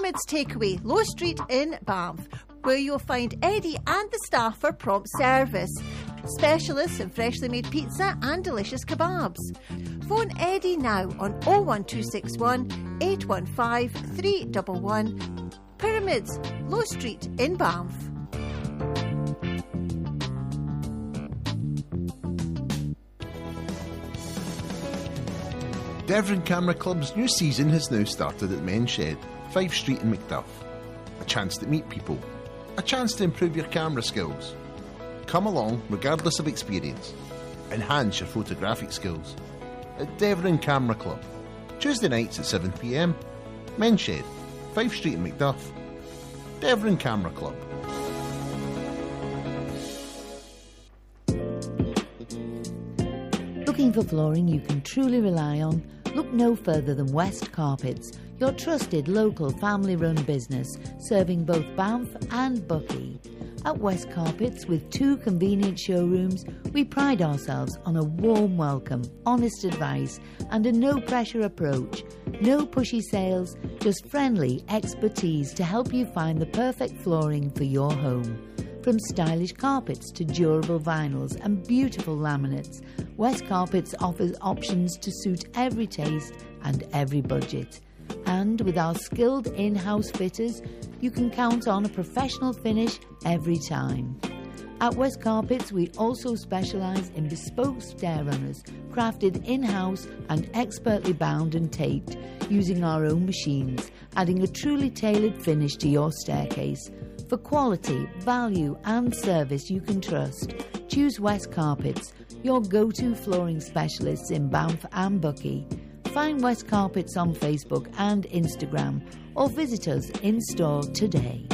Pyramids Takeaway, Low Street in Banff, where you'll find Eddie and the staff for prompt service. Specialists in freshly made pizza and delicious kebabs. Phone Eddie now on 01261 815 311. Pyramids, Low Street in Banff. Devon Camera Club's new season has now started at Men's Shed, 5 Street in Macduff. A chance to meet people. A chance to improve your camera skills. Come along regardless of experience. Enhance your photographic skills. At Devon Camera Club. Tuesday nights at 7 p.m. Men's Shed, 5 Street in Macduff. Devon Camera Club. Looking for flooring you can truly rely on? Look no further than West Carpets, your trusted local family-run business serving both Banff and Buckie. At West Carpets, with 2 convenient showrooms, we pride ourselves on a warm welcome, honest advice and a no-pressure approach. No pushy sales, just friendly expertise to help you find the perfect flooring for your home. From stylish carpets to durable vinyls and beautiful laminates, West Carpets offers options to suit every taste and every budget. And with our skilled in-house fitters, you can count on a professional finish every time. At West Carpets, we also specialise in bespoke stair runners, crafted in-house and expertly bound and taped using our own machines, adding a truly tailored finish to your staircase. For quality, value and service you can trust, choose West Carpets, your go-to flooring specialists in Banff and Buckie. Find West Carpets on Facebook and Instagram or visit us in store today.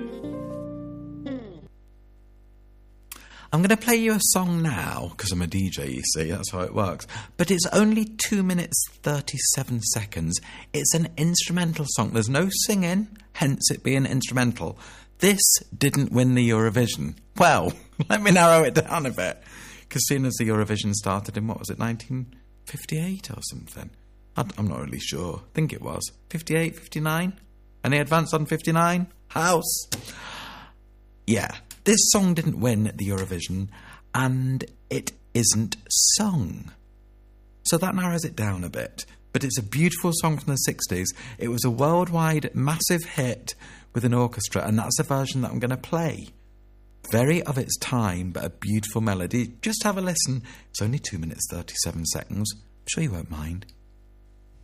I'm going to play you a song now, because I'm a DJ, you see, that's how it works. But it's only 2 minutes 37 seconds. It's an instrumental song. There's no singing, hence it being instrumental. This didn't win the Eurovision. Well, let me narrow it down a bit. Because seeing as the Eurovision started in, 1958 or something? I'm not really sure. I think it was. 58, 59? Any advance on 59? House? Yeah. This song didn't win the Eurovision, and it isn't sung. So that narrows it down a bit. But it's a beautiful song from the 60s. It was a worldwide massive hit with an orchestra, and that's the version that I'm going to play. Very of its time, but a beautiful melody. Just have a listen. It's only 2 minutes 37 seconds. I'm sure you won't mind.